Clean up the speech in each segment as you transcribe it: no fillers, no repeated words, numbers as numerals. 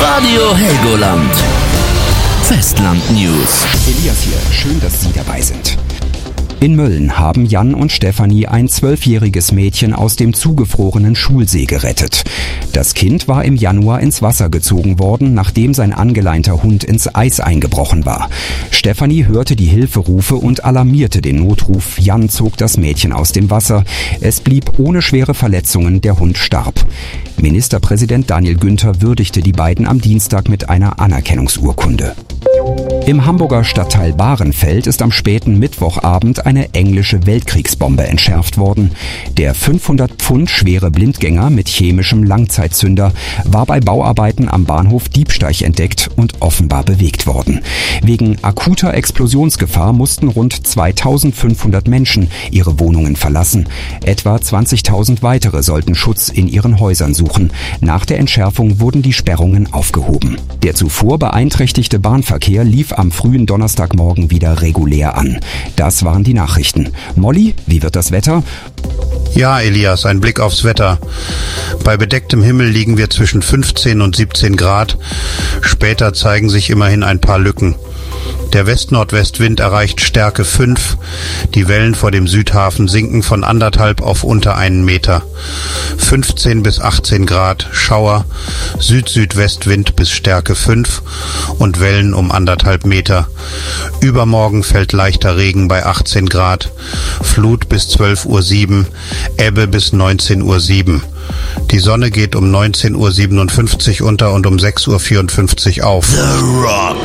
Radio Helgoland. Festland News. Elias hier, schön, dass Sie dabei sind. In Mölln haben Jan und Stefanie ein 12-jähriges Mädchen aus dem zugefrorenen Schulsee gerettet. Das Kind war im Januar ins Wasser gezogen worden, nachdem sein angeleinter Hund ins Eis eingebrochen war. Stefanie hörte die Hilferufe und alarmierte den Notruf. Jan zog das Mädchen aus dem Wasser. Es blieb ohne schwere Verletzungen, der Hund starb. Ministerpräsident Daniel Günther würdigte die beiden am Dienstag mit einer Anerkennungsurkunde. Im Hamburger Stadtteil Bahrenfeld ist am späten Mittwochabend eine englische Weltkriegsbombe entschärft worden. Der 500 Pfund schwere Blindgänger mit chemischem Langzeitzünder war bei Bauarbeiten am Bahnhof Diebsteich entdeckt und offenbar bewegt worden. Wegen akuter Explosionsgefahr mussten rund 2500 Menschen ihre Wohnungen verlassen. Etwa 20.000 weitere sollten Schutz in ihren Häusern suchen. Nach der Entschärfung wurden die Sperrungen aufgehoben. Der zuvor beeinträchtigte Bahnverkehr lief am frühen Donnerstagmorgen wieder regulär an. Das waren die Nachrichten. Molly, wie wird das Wetter? Ja, Elias, ein Blick aufs Wetter. Bei bedecktem Himmel liegen wir zwischen 15 und 17 Grad. Später zeigen sich immerhin ein paar Lücken. Der West-Nordwestwind erreicht Stärke 5. Die Wellen vor dem Südhafen sinken von 1,5 auf unter 1 Meter. 15 bis 18 Grad, Schauer, Süd-Südwestwind bis Stärke 5 und Wellen um 1,5 Meter. Übermorgen fällt leichter Regen bei 18 Grad, Flut bis 12:07 Uhr, Ebbe bis 19:07 Uhr. Die Sonne geht um 19:57 Uhr unter und um 6:54 Uhr auf. The Rock.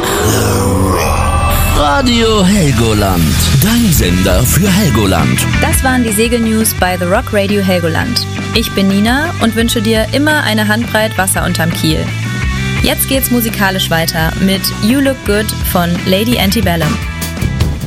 Radio Helgoland. Dein Sender für Helgoland. Das waren die Segelnews bei The Rock Radio Helgoland. Ich bin Nina und wünsche dir immer eine Handbreit Wasser unterm Kiel. Jetzt geht's musikalisch weiter mit You Look Good von Lady Antebellum.